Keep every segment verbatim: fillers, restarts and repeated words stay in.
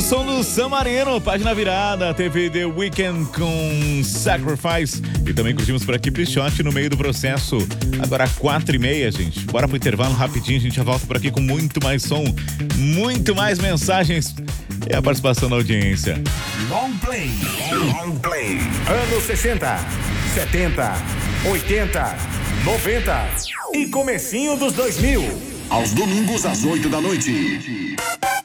som do San Marino, página virada, teve The Weeknd com Sacrifice e também curtimos por aqui Bichote no meio do processo. Agora quatro e meia, gente. Bora pro intervalo rapidinho, a gente já volta por aqui com muito mais som, muito mais mensagens e a participação da audiência. Long Play, Long Play. Anos sessenta, setenta, oitenta, noventa e comecinho dos dois mil. Aos domingos às oito da noite.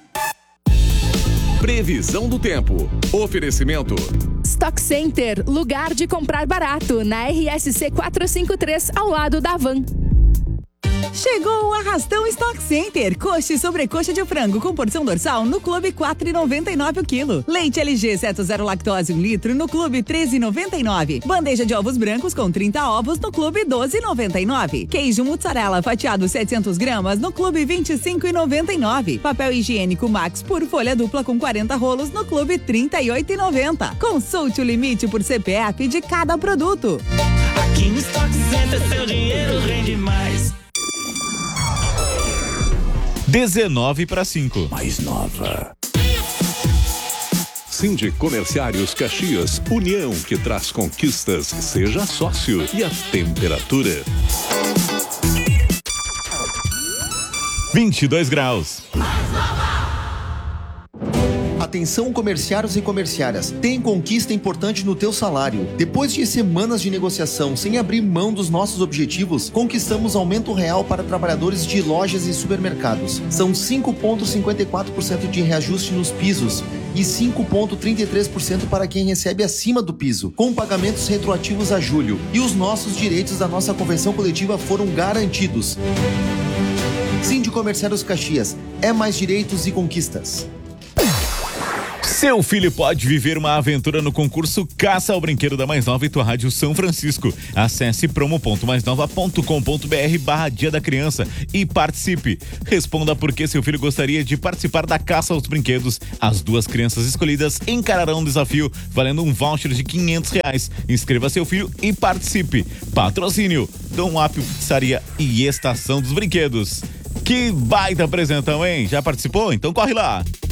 Previsão do tempo. Oferecimento. Stock Center, lugar de comprar barato, na R S C quatrocentos e cinquenta e três, ao lado da Van. Chegou o Arrastão Stock Center. Coxa e sobrecoxa de frango com porção dorsal no Clube quatro reais e noventa e nove centavos o quilo. Leite L G Ceto zero lactose um litro no Clube treze reais e noventa e nove centavos. Bandeja de ovos brancos com trinta ovos no Clube doze reais e noventa e nove centavos. Queijo mussarela fatiado setecentas gramas no Clube vinte e cinco reais e noventa e nove centavos. Papel higiênico Max por folha dupla com quarenta rolos no Clube trinta e oito reais e noventa centavos. Consulte o limite por C P F de cada produto. Aqui no Stock Center seu dinheiro rende mais. dezenove para cinco. Mais nova. Cindy Comerciários Caxias, união que traz conquistas. Seja sócio. E a temperatura? vinte e dois graus. Atenção comerciários e comerciárias, tem conquista importante no teu salário. Depois de semanas de negociação sem abrir mão dos nossos objetivos, conquistamos aumento real para trabalhadores de lojas e supermercados. São cinco vírgula cinquenta e quatro por cento de reajuste nos pisos e cinco vírgula trinta e três por cento para quem recebe acima do piso, com pagamentos retroativos a julho. E os nossos direitos da nossa convenção coletiva foram garantidos. Cindy Comerciários Caxias, é mais direitos e conquistas. Seu filho pode viver uma aventura no concurso Caça ao Brinquedo da Mais Nova e tua Rádio São Francisco. Acesse promo ponto mais nova ponto com ponto br barra Dia da Criança e participe. Responda por que seu filho gostaria de participar da Caça aos Brinquedos. As duas crianças escolhidas encararão um desafio valendo um voucher de quinhentos reais. Inscreva seu filho e participe. Patrocínio Dom Apio Pizzaria e Estação dos Brinquedos. Que baita apresentão, hein? Já participou? Então corre lá!